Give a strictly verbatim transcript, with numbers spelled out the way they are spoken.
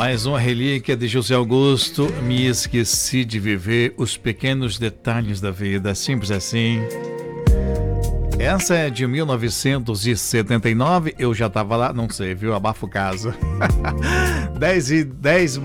Mais uma relíquia de José Augusto. Me esqueci de viver os pequenos detalhes da vida. Simples assim. Essa é de mil novecentos e setenta e nove. Eu já tava lá, não sei, viu? Abafo o caso. dez e dez